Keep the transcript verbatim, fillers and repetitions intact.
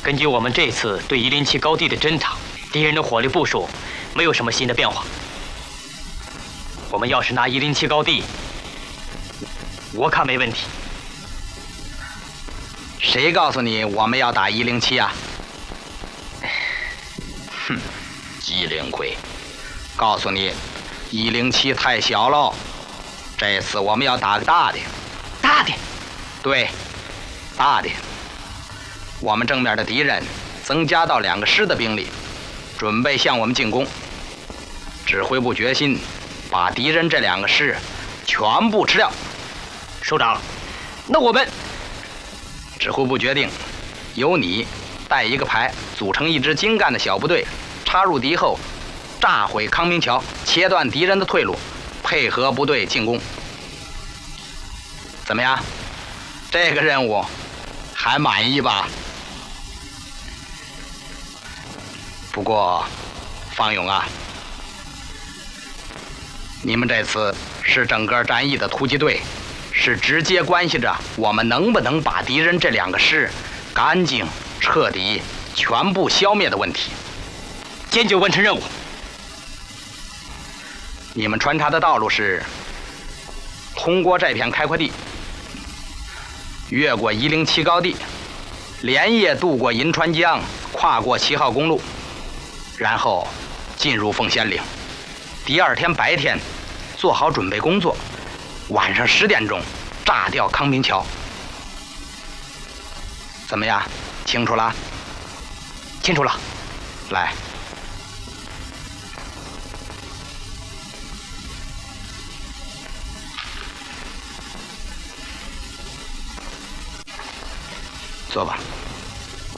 根据我们这次对一零七高地的侦查，敌人的火力部署没有什么新的变化。我们要是拿一零七高地，我看没问题。 谁告诉你我们要打一零七啊？哼，机灵鬼，告诉你，一零七太小了。这次我们要打个大的。 大的？ 对，大的。我们正面的敌人增加到两个师的兵力，准备向我们进攻。指挥部决心把敌人这两个师全部吃掉。 首长，那我们…… 指挥部决定，由你带一个排，组成一支精干的小部队，插入敌后，炸毁康明桥，切断敌人的退路，配合部队进攻。怎么样？这个任务还满意吧？不过，方勇啊，你们这次是整个战役的突击队，是直接关系着我们能不能把敌人这两个师干净、彻底、全部消灭的问题。 坚决完成任务。 你们穿插的道路是通过这片开阔地，越过一零七高地，连夜渡过银川江，跨过七号公路，然后进入凤仙岭。第二天白天做好准备工作，晚上十点钟炸掉康明桥。怎么样？清楚了？ 清楚了。 来。坐吧。